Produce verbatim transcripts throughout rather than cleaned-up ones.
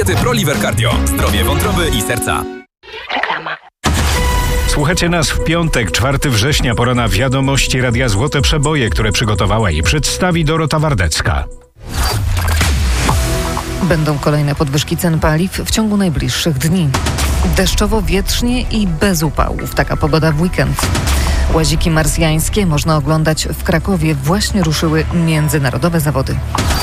ProLiver Cardio. Zdrowie wątroby i serca. Reklama. Słuchacie nas w piątek, czwartego września, pora na wiadomości Radia Złote Przeboje, które przygotowała i przedstawi Dorota Wardecka. Będą kolejne podwyżki cen paliw w ciągu najbliższych dni. Deszczowo, wietrznie i bez upałów. Taka pogoda w weekend. Łaziki marsjańskie można oglądać w Krakowie. Właśnie ruszyły międzynarodowe zawody.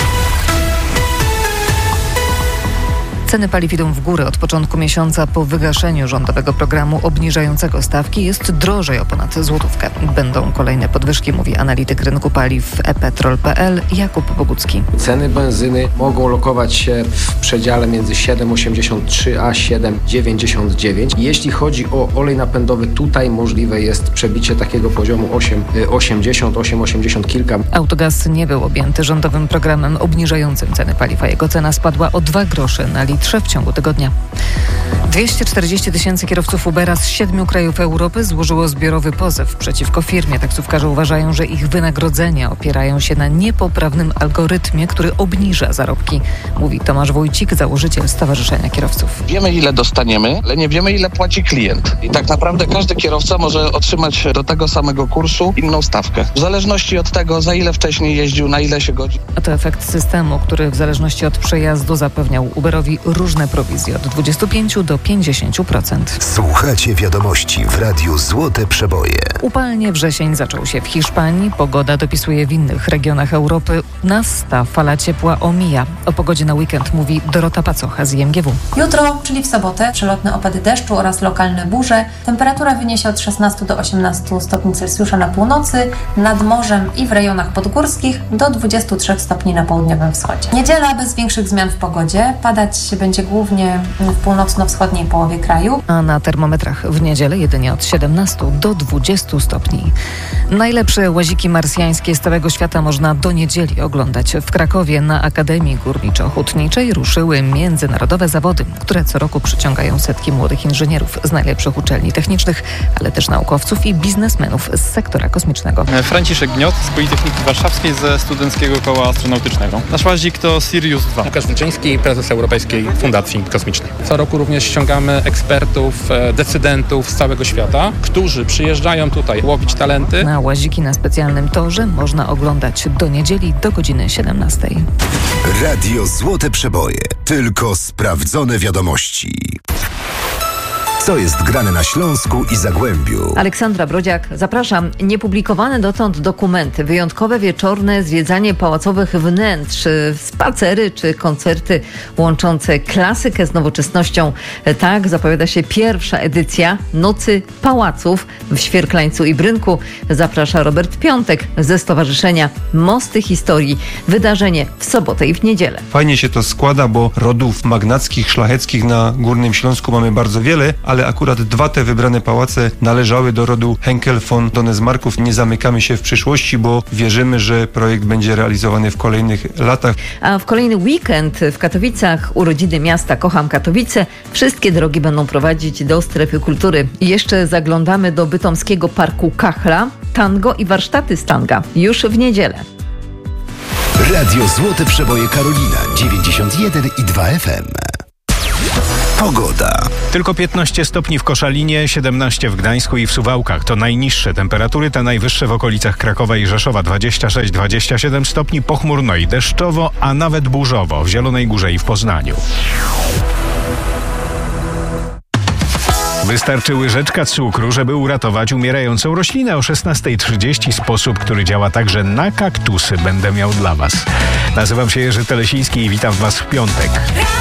Ceny paliw idą w górę. Od początku miesiąca po wygaszeniu rządowego programu obniżającego stawki jest drożej o ponad złotówkę. Będą kolejne podwyżki, mówi analityk rynku paliw e petrol kropka p l Jakub Bogucki. Ceny benzyny mogą lokować się w przedziale między siedem osiemdziesiąt trzy a siedem dziewięćdziesiąt dziewięć. Jeśli chodzi o olej napędowy, tutaj możliwe jest przebicie takiego poziomu osiem osiemdziesiąt, osiem osiemdziesiąt kilka. Autogaz nie był objęty rządowym programem obniżającym ceny paliw, a jego cena spadła o dwa grosze na litr w ciągu tygodnia. dwieście czterdzieści tysięcy kierowców Ubera z siedmiu krajów Europy złożyło zbiorowy pozew przeciwko firmie. Taksówkarze uważają, że ich wynagrodzenia opierają się na niepoprawnym algorytmie, który obniża zarobki, mówi Tomasz Wójcik, założyciel Stowarzyszenia Kierowców. Wiemy, ile dostaniemy, ale nie wiemy, ile płaci klient. I tak naprawdę każdy kierowca może otrzymać do tego samego kursu inną stawkę. W zależności od tego, za ile wcześniej jeździł, na ile się godzi. A to efekt systemu, który w zależności od przejazdu zapewniał Uberowi różne prowizje od dwudziestu pięciu do pięćdziesięciu procent. Słuchacie wiadomości w Radiu Złote Przeboje. Upalnie wrzesień zaczął się w Hiszpanii. Pogoda dopisuje w innych regionach Europy. Nas ta fala ciepła omija. O pogodzie na weekend mówi Dorota Pacocha z I M G W. Jutro, czyli w sobotę, przelotne opady deszczu oraz lokalne burze. Temperatura wyniesie od szesnastu do osiemnastu stopni Celsjusza na północy, nad morzem i w rejonach podgórskich do dwudziestu trzech stopni na południowym wschodzie. Niedziela bez większych zmian w pogodzie. Padać będzie głównie w północno-wschodniej połowie kraju. A na termometrach w niedzielę jedynie od siedemnastu do dwudziestu stopni. Najlepsze łaziki marsjańskie z całego świata można do niedzieli oglądać. W Krakowie na Akademii Górniczo-Hutniczej ruszyły międzynarodowe zawody, które co roku przyciągają setki młodych inżynierów z najlepszych uczelni technicznych, ale też naukowców i biznesmenów z sektora kosmicznego. Franciszek Gniot z Politechniki Warszawskiej ze Studenckiego Koła Astronautycznego. Nasz łazik to Sirius dwa. Łukasz Wilczyński, prezes Europejskiej Fundacji Kosmicznej. Co roku również ściągamy ekspertów, decydentów z całego świata, którzy przyjeżdżają tutaj łowić talenty. Na łaziki na specjalnym torze można oglądać do niedzieli do godziny siedemnastej. Radio Złote Przeboje. Tylko sprawdzone wiadomości. Co jest grane na Śląsku i Zagłębiu? Aleksandra Brodziak, zapraszam. Niepublikowane dotąd dokumenty, wyjątkowe wieczorne zwiedzanie pałacowych wnętrz, spacery czy koncerty łączące klasykę z nowoczesnością. Tak zapowiada się pierwsza edycja Nocy Pałaców w Świerklańcu i Brynku. Zaprasza Robert Piątek ze Stowarzyszenia Mosty Historii. Wydarzenie w sobotę i w niedzielę. Fajnie się to składa, bo rodów magnackich, szlacheckich na Górnym Śląsku mamy bardzo wiele, ale akurat dwa te wybrane pałace należały do rodu Henkel von Donesmarków. Nie zamykamy się w przyszłości, bo wierzymy, że projekt będzie realizowany w kolejnych latach. A w kolejny weekend w Katowicach urodziny miasta Kocham Katowice. Wszystkie drogi będą prowadzić do strefy kultury. I jeszcze zaglądamy do bytomskiego parku Kachla. Tango i warsztaty z tanga już w niedzielę. Radio Złote Przeboje Karolina dziewięćdziesiąt jeden i dwa F M. Pogoda. Tylko piętnaście stopni w Koszalinie, siedemnaście w Gdańsku i w Suwałkach. To najniższe temperatury, te najwyższe w okolicach Krakowa i Rzeszowa. dwadzieścia sześć do dwudziestu siedmiu stopni, pochmurno i deszczowo, a nawet burzowo w Zielonej Górze i w Poznaniu. Wystarczy łyżeczka cukru, żeby uratować umierającą roślinę. O szesnasta trzydzieści sposób, który działa także na kaktusy, będę miał dla Was. Nazywam się Jerzy Telesiński i witam Was w piątek.